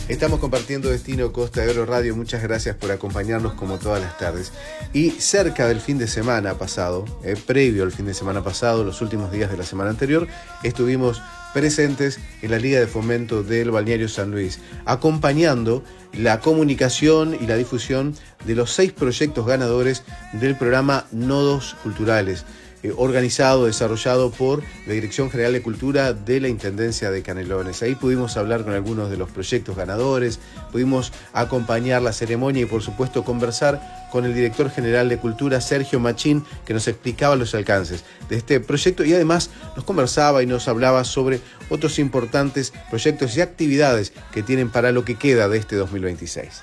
Estamos compartiendo Destino Costa de Oro Radio. Muchas gracias por acompañarnos como todas las tardes. Y cerca del fin de semana pasado, previo al fin de semana pasado, los últimos días de la semana anterior, estuvimos presentes en la Liga de Fomento del Balneario San Luis, acompañando la comunicación y la difusión de los 6 proyectos ganadores del programa Nodos Culturales, organizado, desarrollado por la Dirección General de Cultura de la Intendencia de Canelones. Ahí pudimos hablar con algunos de los proyectos ganadores, pudimos acompañar la ceremonia y por supuesto conversar con el Director General de Cultura, Sergio Machín, que nos explicaba los alcances de este proyecto y además nos conversaba y nos hablaba sobre otros importantes proyectos y actividades que tienen para lo que queda de este 2026.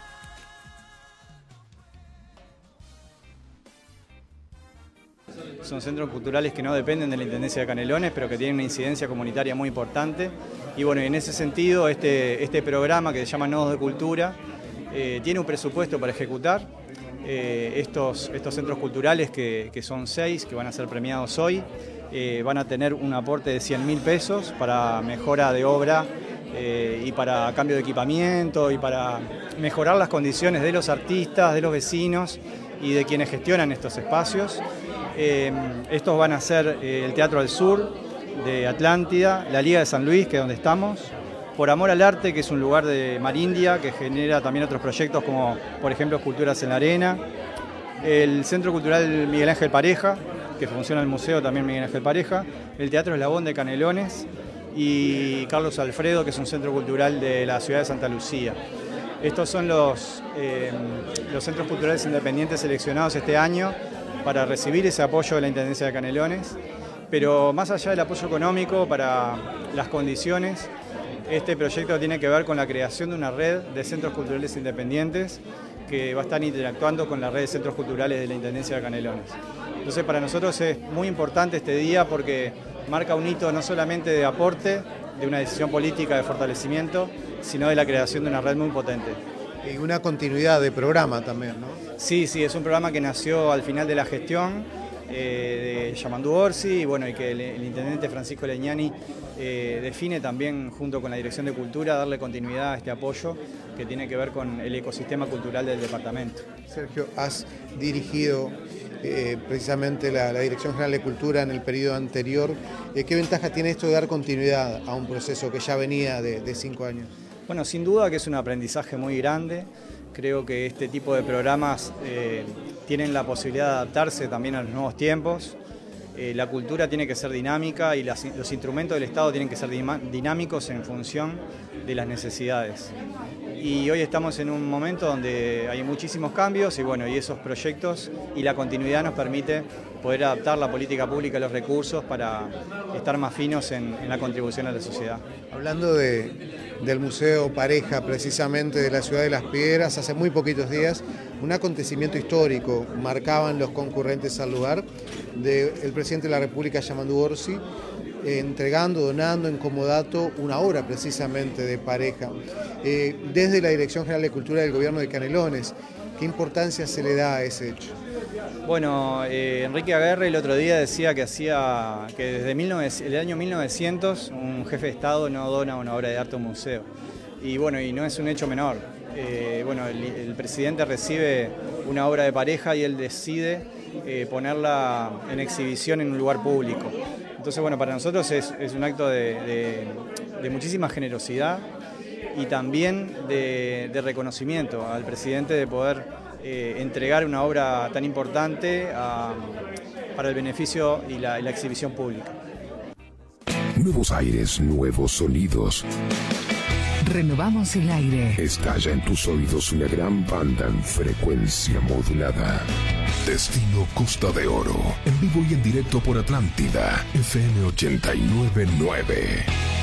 Son centros culturales que no dependen de la Intendencia de Canelones, pero que tienen una incidencia comunitaria muy importante. Y bueno, en ese sentido, este programa que se llama Nodos de Cultura tiene un presupuesto para ejecutar estos centros culturales que son 6, que van a ser premiados hoy. Van a tener un aporte de 100.000 pesos para mejora de obra y para cambio de equipamiento y para mejorar las condiciones de los artistas, de los vecinos y de quienes gestionan estos espacios. Estos van a ser el Teatro del Sur de Atlántida, la Liga de San Luis, que es donde estamos, Por Amor al Arte, que es un lugar de Marindia, que genera también otros proyectos como, por ejemplo, Esculturas en la Arena, el Centro Cultural Miguel Ángel Pareja, que funciona el museo también Miguel Ángel Pareja, el Teatro Eslabón de Canelones y Carlos Alfredo, que es un centro cultural de la ciudad de Santa Lucía. Estos son los centros culturales independientes seleccionados este año para recibir ese apoyo de la Intendencia de Canelones, pero más allá del apoyo económico para las condiciones, este proyecto tiene que ver con la creación de una red de centros culturales independientes que va a estar interactuando con la red de centros culturales de la Intendencia de Canelones. Entonces para nosotros es muy importante este día porque marca un hito no solamente de aporte, de una decisión política de fortalecimiento, sino de la creación de una red muy potente. Y una continuidad de programa también, ¿no? Sí, es un programa que nació al final de la gestión de Yamandu Orsi y bueno, y que el intendente Francisco Leñani define también junto con la Dirección de Cultura darle continuidad a este apoyo que tiene que ver con el ecosistema cultural del departamento. Sergio, has dirigido precisamente la Dirección General de Cultura en el periodo anterior. ¿Qué ventaja tiene esto de dar continuidad a un proceso que ya venía de 5 años? Bueno, sin duda que es un aprendizaje muy grande. Creo que este tipo de programas tienen la posibilidad de adaptarse también a los nuevos tiempos. La cultura tiene que ser dinámica y los instrumentos del Estado tienen que ser dinámicos en función de las necesidades. Y hoy estamos en un momento donde hay muchísimos cambios y bueno, y esos proyectos y la continuidad nos permite poder adaptar la política pública y los recursos para estar más finos en la contribución a la sociedad. Hablando del Museo Pareja, precisamente de la ciudad de Las Piedras, hace muy poquitos días, un acontecimiento histórico marcaban los concurrentes al lugar del presidente de la República, Yamandu Orsi, entregando, donando en comodato una obra precisamente de Pareja. Desde la Dirección General de Cultura del Gobierno de Canelones, ¿qué importancia se le da a ese hecho? Bueno, Enrique Aguerre el otro día decía que desde el año 1900 un jefe de Estado no dona una obra de arte a un museo. Y bueno, y no es un hecho menor. El presidente recibe una obra de Pareja y él decide ponerla en exhibición en un lugar público. Entonces, bueno, para nosotros es un acto de muchísima generosidad y también de reconocimiento al presidente de poder entregar una obra tan importante para el beneficio y la exhibición pública. Nuevos aires, nuevos sonidos. Renovamos el aire. Estalla en tus oídos una gran banda en frecuencia modulada. Destino Costa de Oro. En vivo y en directo por Atlántida. FM 89.9.